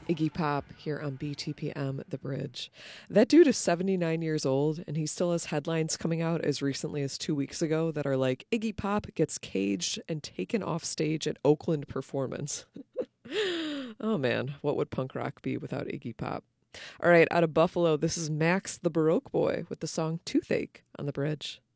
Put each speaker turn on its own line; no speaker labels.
Iggy Pop here on BTPM The Bridge. That dude is 79 years old, and he still has headlines coming out as recently as 2 weeks ago that are like, Iggy Pop gets caged and taken off stage at Oakland performance. Oh man, what would punk rock be without Iggy Pop? All right, out of Buffalo, this is Max the Baroque Boy with the song Toothache on The Bridge.